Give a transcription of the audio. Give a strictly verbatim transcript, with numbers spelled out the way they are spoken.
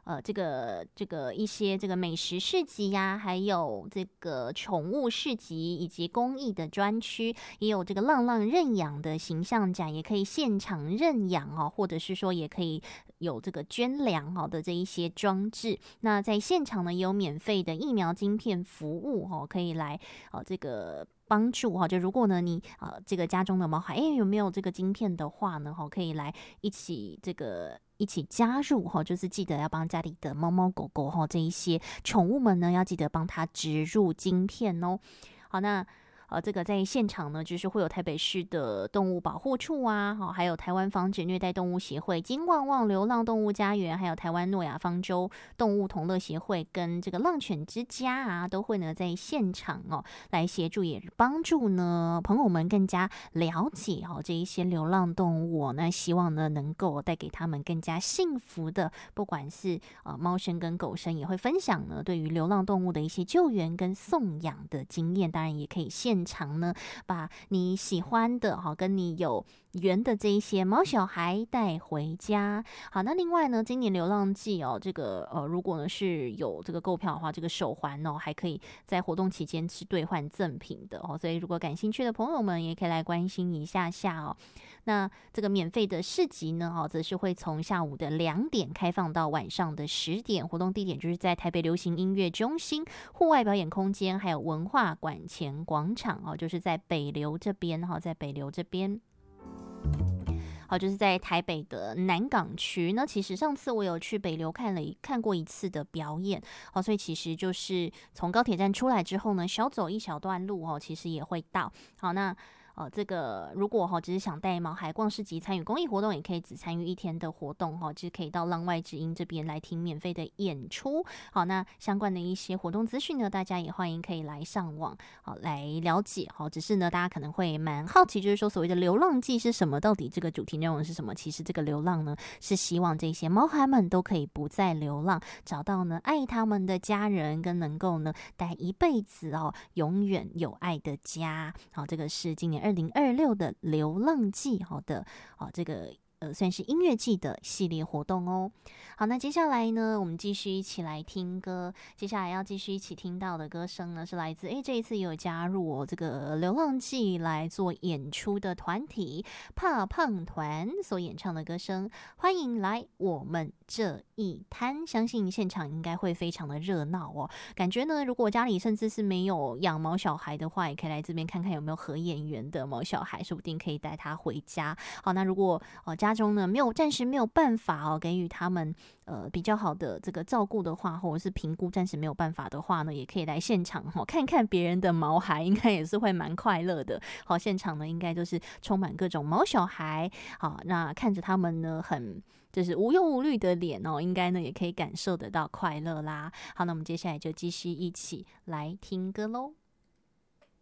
呃这个这个一些这个美食市集呀、啊，还有这个宠物市集以及公益的专区，也有这个浪浪认养的形象展，也可以现场认养哦，或者是说也可以有这个捐粮哦的这一些装置。那在现场呢，也有免费的疫苗晶片服务哦，可以来呃这个帮助哈。就如果呢你呃这个家中的毛孩，哎有没有这个晶片的话呢，哈可以来一起这个。一起加入哈，就是记得要帮家里的猫猫狗狗哈这一些宠物们呢，要记得帮它植入晶片哦。好，那呃，这个在现场呢，就是会有台北市的动物保护处啊，好，还有台湾防止虐待动物协会、金旺旺流浪动物家园，还有台湾诺亚方舟动物同乐协会跟这个浪犬之家啊，都会呢在现场哦来协助，也帮助呢朋友们更加了解哦这一些流浪动物、哦，那希望呢能够带给他们更加幸福的，不管是呃猫生跟狗生，也会分享呢对于流浪动物的一些救援跟送养的经验，当然也可以现场呢把你喜欢的哈跟你有缘的这一些猫小孩带回家。好，那另外呢，今年流浪季哦，这个呃如果呢是有这个购票的话，这个手环哦还可以在活动期间是兑换赠品的哦，所以如果感兴趣的朋友们也可以来关心一下下哦。那这个免费的市集呢哦，则是会从下午的两点开放到晚上的十点，活动地点就是在台北流行音乐中心户外表演空间，还有文化馆前广场哦，就是在北流这边哈，在北流这边。好，就是在台北的南港区。那其实上次我有去北流看了看过一次的表演，好，所以其实就是从高铁站出来之后呢，小走一小段路哦，其实也会到。好，那呃，这个如果哈只是想带毛孩逛市集、参与公益活动，也可以只参与一天的活动哈，就是可以到浪外之音这边来听免费的演出。好，那相关的一些活动资讯呢，大家也欢迎可以来上网好来了解。好，只是呢，大家可能会蛮好奇，就是说所谓的流浪记是什么？到底这个主题内容是什么？其实这个流浪呢，是希望这些毛孩们都可以不再流浪，找到呢爱他们的家人，跟能够呢待一辈子哦，永远有爱的家。好，这个是今年二零二六的流浪季好的哦，这个呃算是音乐季的系列活动哦。好，那接下来呢，我们继续一起来听歌。接下来要继续一起听到的歌声呢，是来自诶这一次也有加入哦这个流浪季来做演出的团体怕胖团所演唱的歌声。欢迎来我们这一摊，相信现场应该会非常的热闹哦。感觉呢，如果家里甚至是没有养毛小孩的话，也可以来这边看看有没有合眼缘的毛小孩，说不定可以带他回家。好，那如果呃家中呢没有暂时没有办法哦给予他们呃比较好的这个照顾的话，或者是评估暂时没有办法的话呢，也可以来现场哈、哦、看看别人的毛孩，应该也是会蛮快乐的。好，现场呢应该就是充满各种毛小孩，好，那看着他们呢很就是无忧无虑的脸哦，应该呢也可以感受得到快乐啦。好，那我们接下来就继续一起来听歌喽。